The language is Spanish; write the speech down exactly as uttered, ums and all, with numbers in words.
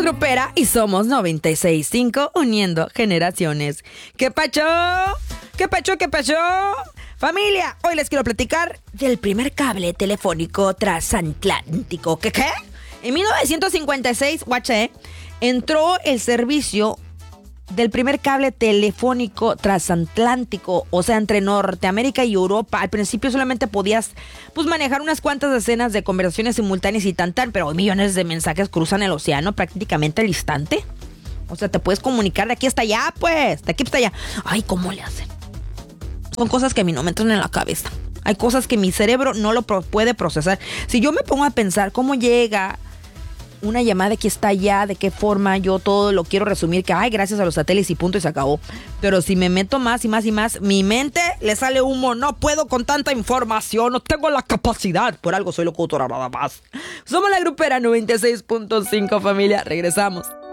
Grupera y somos noventa y seis punto cinco, uniendo generaciones. ¿Qué pacho? ¿Qué pacho? ¿Qué pacho? Familia, hoy les quiero platicar del primer cable telefónico transatlántico. ¿Qué qué? En mil novecientos cincuenta y seis, guache, entró el servicio del primer cable telefónico transatlántico, o sea, entre Norteamérica y Europa. Al principio solamente podías pues manejar unas cuantas decenas de conversaciones simultáneas y tan tan, pero hoy millones de mensajes cruzan el océano prácticamente al instante. O sea, te puedes comunicar de aquí hasta allá, pues, de aquí hasta allá. Ay, ¿cómo le hacen? Son cosas que a mí no me entran en la cabeza. Hay cosas que mi cerebro no lo pro- puede procesar. Si yo me pongo a pensar cómo llega una llamada de aquí está allá, de qué forma, yo todo lo quiero resumir que, ay, gracias a los satélites y punto y se acabó. Pero si me meto más y más y más, mi mente le sale humo. No puedo con tanta información, no tengo la capacidad. Por algo soy locutora nada más. Somos la Grupera noventa y seis punto cinco, familia. Regresamos.